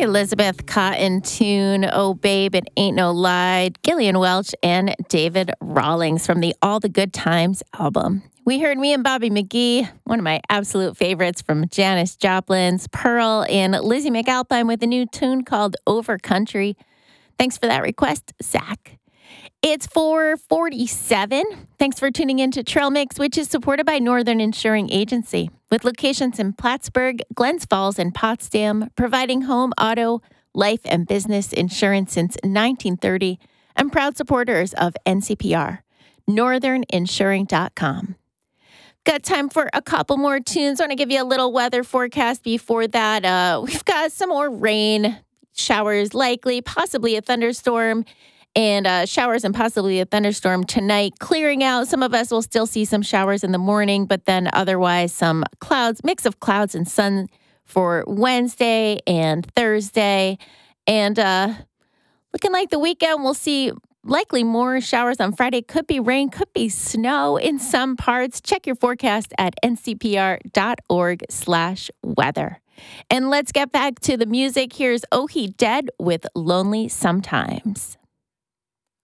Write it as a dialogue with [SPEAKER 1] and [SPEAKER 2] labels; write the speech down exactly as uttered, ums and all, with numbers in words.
[SPEAKER 1] Elizabeth Cotton tune, Oh Babe, It Ain't No Lie, Gillian Welch and David Rawlings from the All the Good Times album. We heard Me and Bobby McGee, one of my absolute favorites from Janis Joplin's Pearl, and Lizzie McAlpine with a new tune called Over Country. Thanks for that request, Zach. It's four forty-seven. Thanks for tuning in to Trail Mix, which is supported by Northern Insuring Agency, with locations in Plattsburgh, Glens Falls, and Potsdam, providing home, auto, life, and business insurance since nineteen thirty, and proud supporters of N C P R. northern insuring dot com. Got time for a couple more tunes. I want to give you a little weather forecast before that. Uh, we've got some more rain, showers likely, possibly a thunderstorm, and uh, showers and possibly a thunderstorm tonight. Clearing out. Some of us will still see some showers in the morning, but then otherwise some clouds, mix of clouds and sun for Wednesday and Thursday. And uh, looking like the weekend, we'll see likely more showers on Friday. Could be rain, could be snow in some parts. Check your forecast at n c p r dot org slash weather. And let's get back to the music. Here's Oh He Dead with Lonely Sometimes.